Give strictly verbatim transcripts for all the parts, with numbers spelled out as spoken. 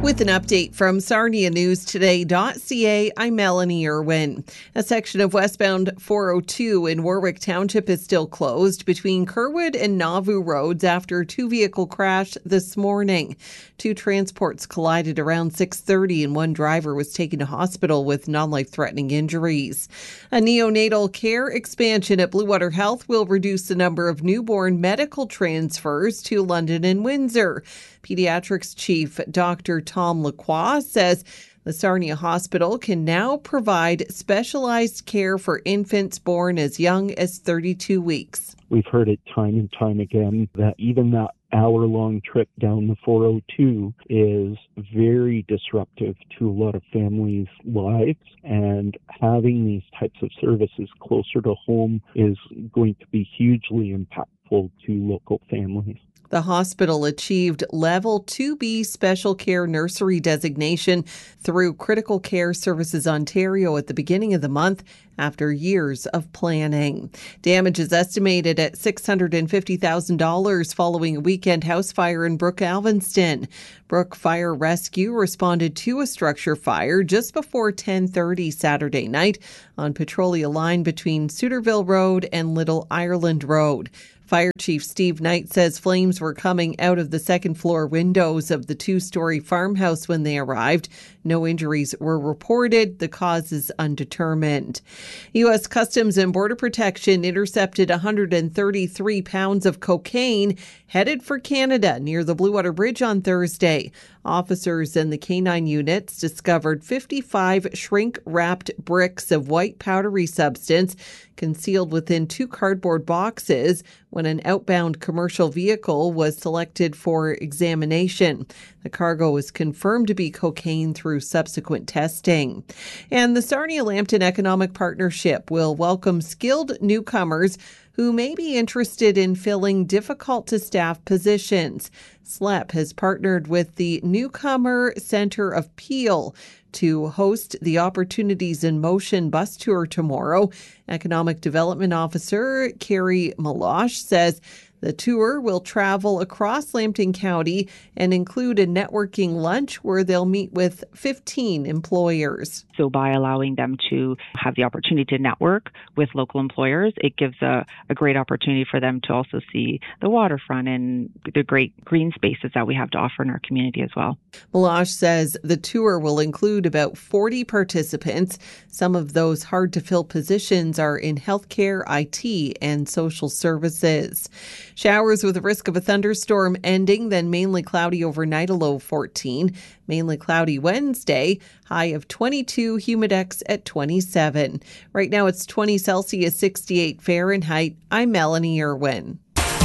With an update from Sarnia News Today dot C A, I'm Melanie Irwin. A section of westbound four oh two in Warwick Township is still closed between Kerwood and Nauvoo roads after a two-vehicle crash this morning. Two transports collided around six thirty and one driver was taken to hospital with non-life-threatening injuries. A neonatal care expansion at Blue Water Health will reduce the number of newborn medical transfers to London and Windsor. Pediatrics Chief Doctor Tom Lacroix says the Sarnia Hospital can now provide specialized care for infants born as young as thirty-two weeks. We've heard it time and time again that even that hour-long trip down the four oh two is very disruptive to a lot of families' lives, and having these types of services closer to home is going to be hugely impactful to local families. The hospital achieved Level two B Special Care Nursery designation through Critical Care Services Ontario at the beginning of the month after years of planning. Damage is estimated at six hundred fifty thousand dollars following a weekend house fire in Brook Alvinston. Brook Fire Rescue responded to a structure fire just before ten thirty Saturday night on Petrolia Line between Suterville Road and Little Ireland Road. Fire Chief Steve Knight says flames were coming out of the second floor windows of the two-story farmhouse when they arrived. No injuries were reported. The cause is undetermined. U S Customs and Border Protection intercepted one hundred thirty-three pounds of cocaine headed for Canada near the Blue Water Bridge on Thursday. Officers and the K nine units discovered fifty-five shrink-wrapped bricks of white powdery substance concealed within two cardboard boxes when an outbound commercial vehicle was selected for examination. The cargo was confirmed to be cocaine through subsequent testing. And the Sarnia-Lambton Economic Partnership will welcome skilled newcomers who may be interested in filling difficult-to-staff positions. S L E P has partnered with the Newcomer Center of Peel to host the Opportunities in Motion bus tour tomorrow. Economic Development Officer Carrie Malosh says the tour will travel across Lambton County and include a networking lunch where they'll meet with fifteen employers. So by allowing them to have the opportunity to network with local employers, it gives a, a great opportunity for them to also see the waterfront and the great green spaces that we have to offer in our community as well. Malosh says the tour will include about forty participants. Some of those hard-to-fill positions are in healthcare, I T, and social services. Showers with a risk of a thunderstorm ending, then mainly cloudy overnight, a low of fourteen. Mainly cloudy Wednesday, high of twenty-two, humidex at twenty-seven. Right now it's twenty Celsius, sixty-eight Fahrenheit. I'm Melanie Irwin.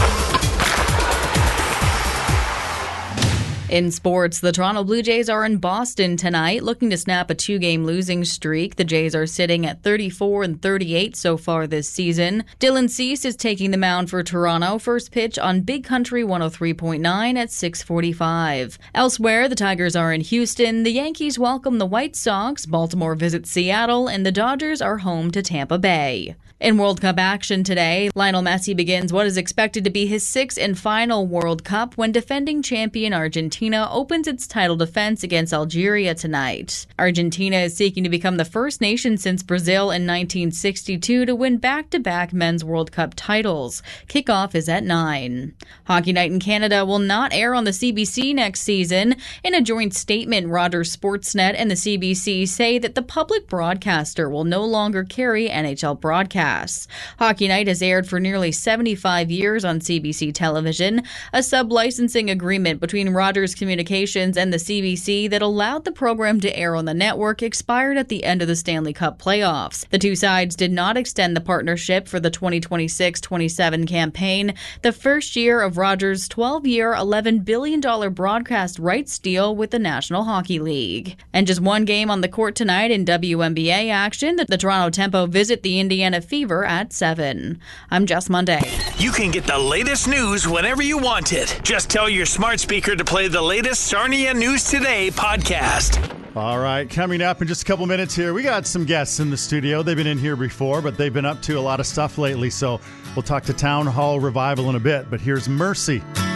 In sports, the Toronto Blue Jays are in Boston tonight, looking to snap a two-game losing streak. The Jays are sitting at thirty-four and thirty-eight so far this season. Dylan Cease is taking the mound for Toronto. First pitch on Big Country one oh three point nine at six forty-five. Elsewhere, the Tigers are in Houston. The Yankees welcome the White Sox. Baltimore visits Seattle, and the Dodgers are home to Tampa Bay. In World Cup action today, Lionel Messi begins what is expected to be his sixth and final World Cup when defending champion Argentina opens its title defense against Algeria tonight. Argentina is seeking to become the first nation since Brazil in nineteen sixty-two to win back-to-back men's World Cup titles. Kickoff is at nine. Hockey Night in Canada will not air on the C B C next season. In a joint statement, Rogers Sportsnet and the C B C say that the public broadcaster will no longer carry N H L broadcasts. Hockey Night has aired for nearly seventy-five years on C B C television. A sub-licensing agreement between Rogers Communications and the C B C that allowed the program to air on the network expired at the end of the Stanley Cup playoffs. The two sides did not extend the partnership for the twenty twenty-six twenty-seven campaign, the first year of Rogers' twelve-year, eleven billion dollars broadcast rights deal with the National Hockey League. And just one game on the court tonight in W N B A action. The Toronto Tempo visit the Indiana Fever at seven. I'm Jess Monday. You can get the latest news whenever you want it. Just tell your smart speaker to play the latest Sarnia News Today podcast. All right, coming up in just a couple minutes here, we got some guests in the studio. They've been in here before, but they've been up to a lot of stuff lately, so we'll talk to Town Hall Revival in a bit. But here's Mercy.